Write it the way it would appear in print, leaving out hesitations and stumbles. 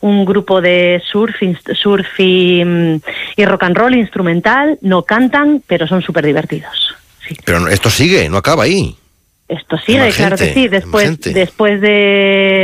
un grupo de surf y rock and roll instrumental. No cantan, pero son súper divertidos. Sí. Pero esto sigue, no acaba ahí. Esto sigue, claro que sí. Después de